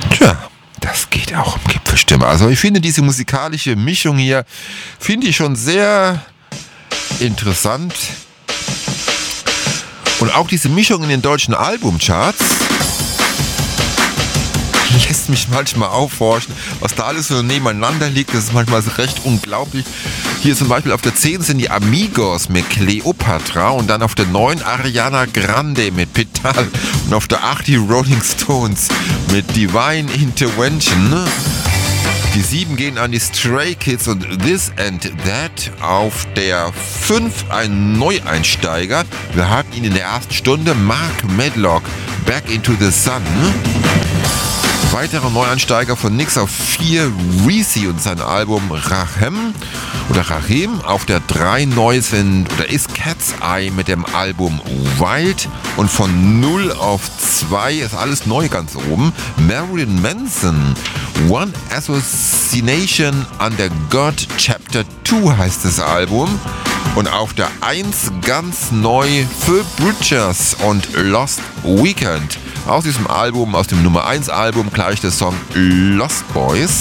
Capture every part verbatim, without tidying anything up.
Tja, das geht auch um Gipfelstimme. Also ich finde diese musikalische Mischung hier, finde ich schon sehr interessant. Und auch diese Mischung in den deutschen Albumcharts lässt mich manchmal aufhorchen, was da alles so nebeneinander liegt. Das ist manchmal recht unglaublich. Hier zum Beispiel auf der zehn sind die Amigos mit Cleopatra und dann auf der neun Ariana Grande mit Petal und auf der acht die Rolling Stones mit Divine Intervention. Die sieben gehen an die Stray Kids und This and That. Auf der fünf ein Neueinsteiger. Wir hatten ihn in der ersten Stunde, Mark Medlock, Back into the Sun. Weiterer Neueinsteiger von Nix auf vier, Reezy und sein Album Rahem oder Rahim. Auf der drei neu sind oder ist Cat's Eye mit dem Album Wild. Und von null auf zwei ist alles neu ganz oben. Marilyn Manson, One Assassination Under God Chapter zwei heißt das Album. Und auf der eins ganz neu Phil Bridgers und Lost Weekend. Aus diesem Album, aus dem Nummer eins Album, gleich der Song Lost Boys.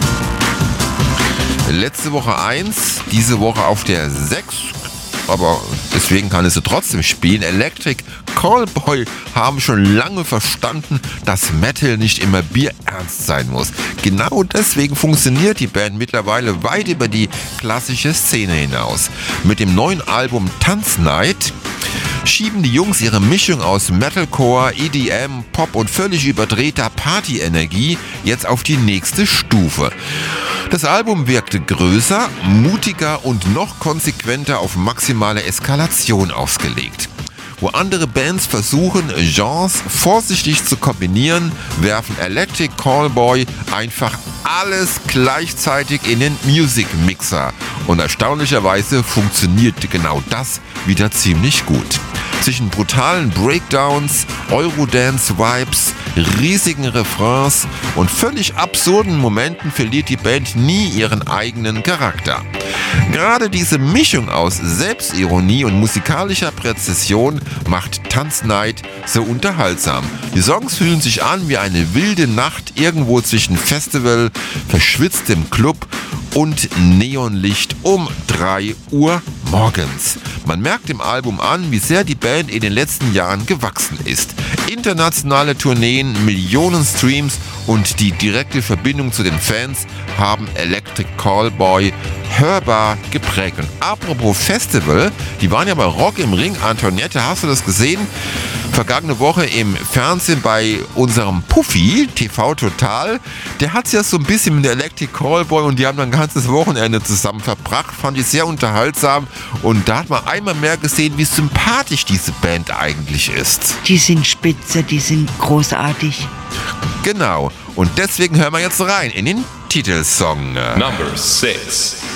Letzte Woche eins, diese Woche auf der sechs, aber deswegen kann es sie trotzdem spielen. Electric Callboy haben schon lange verstanden, dass Metal nicht immer bierernst sein muss. Genau deswegen funktioniert die Band mittlerweile weit über die klassische Szene hinaus. Mit dem neuen Album Tanznight schieben die Jungs ihre Mischung aus Metalcore, E D M, Pop und völlig überdrehter Partyenergie jetzt auf die nächste Stufe. Das Album wirkte größer, mutiger und noch konsequenter auf maximale Eskalation ausgelegt. Wo andere Bands versuchen, Genres vorsichtig zu kombinieren, werfen Electric Callboy einfach alles gleichzeitig in den Music Mixer. Und erstaunlicherweise funktioniert genau das wieder ziemlich gut. Zwischen brutalen Breakdowns, Eurodance-Vibes, riesigen Refrains und völlig absurden Momenten verliert die Band nie ihren eigenen Charakter. Gerade diese Mischung aus Selbstironie und musikalischer Präzision macht Tanznight so unterhaltsam. Die Songs fühlen sich an wie eine wilde Nacht irgendwo zwischen Festival, verschwitztem Club und Neonlicht um drei Uhr morgens. Man merkt im Album an, wie sehr die Band in den letzten Jahren gewachsen ist. Internationale Tourneen, Millionen Streams und die direkte Verbindung zu den Fans haben Electric Callboy hörbar geprägt. Und apropos Festival, die waren ja bei Rock im Ring. Antoinette, hast du das gesehen? Vergangene Woche im Fernsehen bei unserem Puffy, T V Total. Der hat es ja so ein bisschen mit der Electric Callboy und die haben dann ein ganzes Wochenende zusammen verbracht. Fand ich sehr unterhaltsam und da hat man einmal mehr gesehen, wie sympathisch diese Band eigentlich ist. Die sind spitze, die sind großartig. Genau. Und deswegen hören wir jetzt rein in den Titelsong. Number six.